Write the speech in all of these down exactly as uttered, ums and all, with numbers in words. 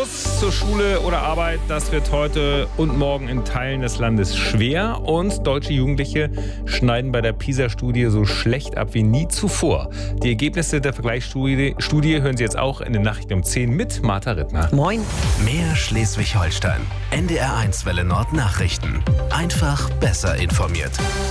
Bus zur Schule oder Arbeit, das wird heute und morgen in Teilen des Landes schwer. Und deutsche Jugendliche schneiden bei der PISA-Studie so schlecht ab wie nie zuvor. Die Ergebnisse der Vergleichsstudie Studie hören Sie jetzt auch in den Nachrichten um zehn mit Martha Rittner. Moin. Mehr Schleswig-Holstein. N D R eins Welle Nord Nachrichten. Einfach besser informiert.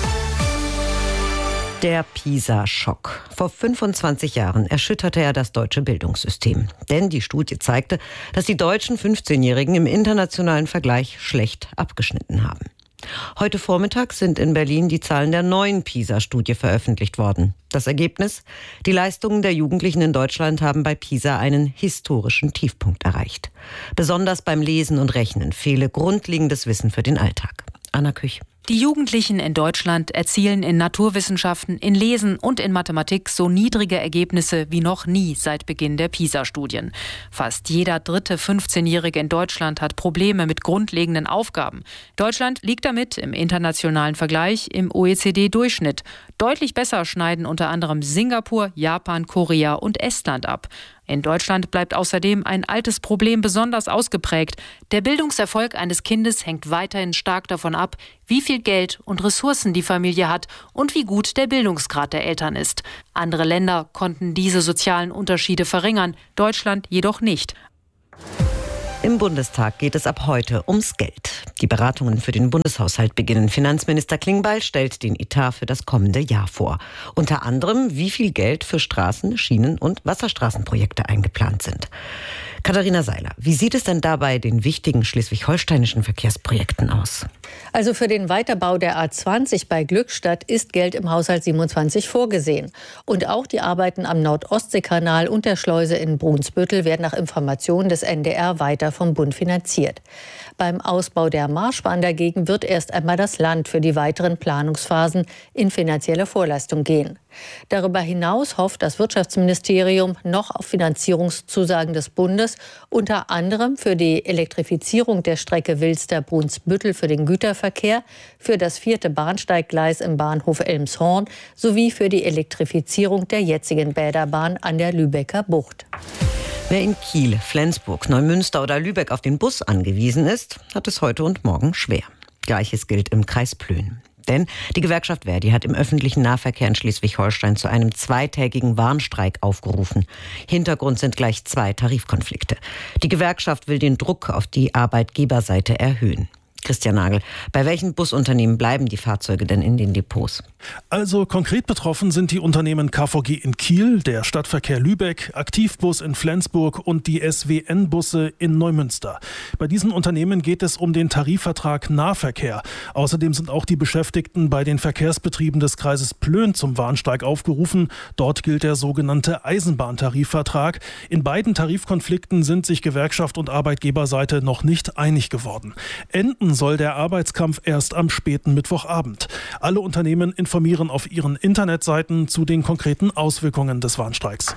Der PISA-Schock. Vor fünfundzwanzig Jahren erschütterte er das deutsche Bildungssystem. Denn die Studie zeigte, dass die deutschen fünfzehnjährigen im internationalen Vergleich schlecht abgeschnitten haben. Heute Vormittag sind in Berlin die Zahlen der neuen PISA-Studie veröffentlicht worden. Das Ergebnis? Die Leistungen der Jugendlichen in Deutschland haben bei PISA einen historischen Tiefpunkt erreicht. Besonders beim Lesen und Rechnen fehle grundlegendes Wissen für den Alltag. Anna Küch. Die Jugendlichen in Deutschland erzielen in Naturwissenschaften, in Lesen und in Mathematik so niedrige Ergebnisse wie noch nie seit Beginn der PISA-Studien. Fast jeder dritte fünfzehnjährige in Deutschland hat Probleme mit grundlegenden Aufgaben. Deutschland liegt damit im internationalen Vergleich im O E C D-Durchschnitt. Deutlich besser schneiden unter anderem Singapur, Japan, Korea und Estland ab. In Deutschland bleibt außerdem ein altes Problem besonders ausgeprägt. Der Bildungserfolg eines Kindes hängt weiterhin stark davon ab, wie viel Geld und Ressourcen die Familie hat und wie gut der Bildungsgrad der Eltern ist. Andere Länder konnten diese sozialen Unterschiede verringern, Deutschland jedoch nicht. Im Bundestag geht es ab heute ums Geld. Die Beratungen für den Bundeshaushalt beginnen. Finanzminister Klingbeil stellt den Etat für das kommende Jahr vor. Unter anderem, wie viel Geld für Straßen-, Schienen- und Wasserstraßenprojekte eingeplant sind. Katharina Seiler, wie sieht es denn da bei den wichtigen schleswig-holsteinischen Verkehrsprojekten aus? Also für den Weiterbau der A zwanzig bei Glückstadt ist Geld im Haushalt siebenundzwanzig vorgesehen. Und auch die Arbeiten am Nord-Ostsee-Kanal und der Schleuse in Brunsbüttel werden nach Informationen des N D R weiter vom Bund finanziert. Beim Ausbau der Marschbahn dagegen wird erst einmal das Land für die weiteren Planungsphasen in finanzielle Vorleistung gehen. Darüber hinaus hofft das Wirtschaftsministerium noch auf Finanzierungszusagen des Bundes, unter anderem für die Elektrifizierung der Strecke Wilster-Brunsbüttel für den Güterverkehr, für das vierte Bahnsteiggleis im Bahnhof Elmshorn sowie für die Elektrifizierung der jetzigen Bäderbahn an der Lübecker Bucht. Wer in Kiel, Flensburg, Neumünster oder Lübeck auf den Bus angewiesen ist, hat es heute und morgen schwer. Gleiches gilt im Kreis Plön. Denn die Gewerkschaft Verdi hat im öffentlichen Nahverkehr in Schleswig-Holstein zu einem zweitägigen Warnstreik aufgerufen. Hintergrund sind gleich zwei Tarifkonflikte. Die Gewerkschaft will den Druck auf die Arbeitgeberseite erhöhen. Christian Nagel, bei welchen Busunternehmen bleiben die Fahrzeuge denn in den Depots? Also konkret betroffen sind die Unternehmen K V G in Kiel, der Stadtverkehr Lübeck, Aktivbus in Flensburg und die S W N-Busse in Neumünster. Bei diesen Unternehmen geht es um den Tarifvertrag Nahverkehr. Außerdem sind auch die Beschäftigten bei den Verkehrsbetrieben des Kreises Plön zum Warnstreik aufgerufen. Dort gilt der sogenannte Eisenbahntarifvertrag. In beiden Tarifkonflikten sind sich Gewerkschaft und Arbeitgeberseite noch nicht einig geworden. Enden soll der Arbeitskampf erst am späten Mittwochabend. Alle Unternehmen informieren auf ihren Internetseiten zu den konkreten Auswirkungen des Warnstreiks.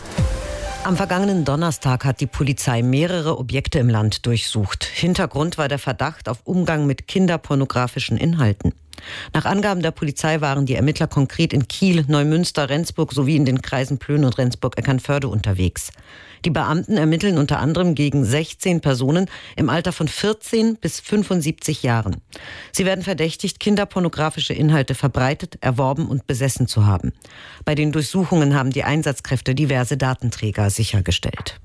Am vergangenen Donnerstag hat die Polizei mehrere Objekte im Land durchsucht. Hintergrund war der Verdacht auf Umgang mit kinderpornografischen Inhalten. Nach Angaben der Polizei waren die Ermittler konkret in Kiel, Neumünster, Rendsburg sowie in den Kreisen Plön und Rendsburg-Eckernförde unterwegs. Die Beamten ermitteln unter anderem gegen sechzehn Personen im Alter von vierzehn bis fünfundsiebzig Jahren. Sie werden verdächtigt, kinderpornografische Inhalte verbreitet, erworben und besessen zu haben. Bei den Durchsuchungen haben die Einsatzkräfte diverse Datenträger sichergestellt.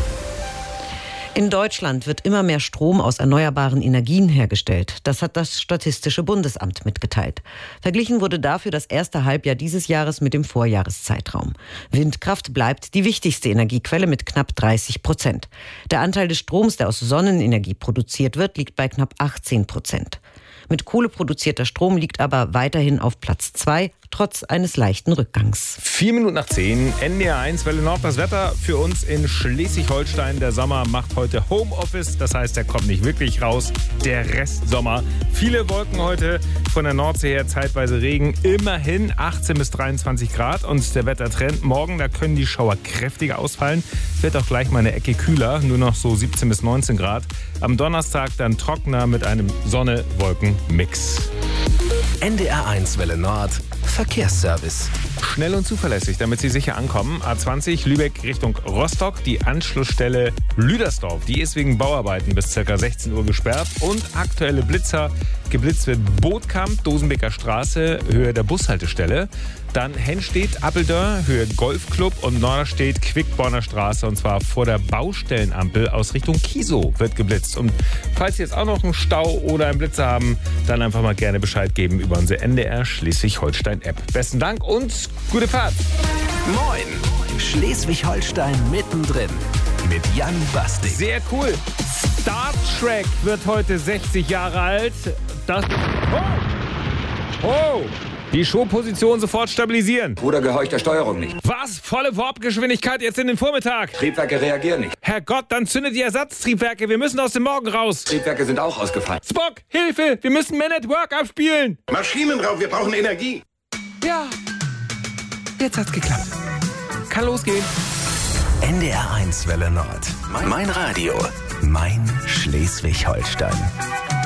In Deutschland wird immer mehr Strom aus erneuerbaren Energien hergestellt. Das hat das Statistische Bundesamt mitgeteilt. Verglichen wurde dafür das erste Halbjahr dieses Jahres mit dem Vorjahreszeitraum. Windkraft bleibt die wichtigste Energiequelle mit knapp dreißig Prozent. Der Anteil des Stroms, der aus Sonnenenergie produziert wird, liegt bei knapp achtzehn Prozent. Mit Kohle produzierter Strom liegt aber weiterhin auf Platz zwei, trotz eines leichten Rückgangs. Vier Minuten nach zehn, N D R eins, Welle Nord. Das Wetter für uns in Schleswig-Holstein. Der Sommer macht heute Homeoffice, das heißt, er kommt nicht wirklich raus. Der Rest Sommer. Viele Wolken heute, von der Nordsee her zeitweise Regen. Immerhin achtzehn bis dreiundzwanzig Grad. Und der Wettertrend morgen, da können die Schauer kräftiger ausfallen. Wird auch gleich mal eine Ecke kühler, nur noch so siebzehn bis neunzehn Grad. Am Donnerstag dann trockener mit einem Sonne-Wolken-Mix. N D R eins Welle Nord Verkehrsservice. Schnell und zuverlässig, damit Sie sicher ankommen. A zwanzig Lübeck Richtung Rostock. Die Anschlussstelle Lüdersdorf, die ist wegen Bauarbeiten bis ca. sechzehn Uhr gesperrt. Und aktuelle Blitzer. Geblitzt wird Bootkamp, Dosenbeker Straße, Höhe der Bushaltestelle. Dann Henstedt, Appeldörr, Höhe Golfclub und Norderstedt, Quickborner Straße. Und zwar vor der Baustellenampel aus Richtung Kiesow wird geblitzt. Und falls Sie jetzt auch noch einen Stau oder einen Blitzer haben, dann einfach mal gerne Bescheid geben über unsere N D R Schleswig-Holstein-App. Besten Dank und gute Fahrt. Moin, Schleswig-Holstein mittendrin mit Jan Bastig. Sehr cool. Star Trek wird heute sechzig Jahre alt. Das... Oh! Oh! Die Showposition sofort stabilisieren. Bruder gehorcht der Steuerung nicht. Was? Volle Warpgeschwindigkeit jetzt in den Vormittag? Triebwerke reagieren nicht. Herrgott, dann zündet die Ersatztriebwerke. Wir müssen aus dem Morgen raus. Triebwerke sind auch ausgefallen. Spock, Hilfe! Wir müssen Men at Work abspielen. Maschinenraum, wir brauchen Energie. Ja, jetzt hat's geklappt. Kann losgehen. N D R eins Welle Nord. Mein Radio. Mein Schleswig-Holstein.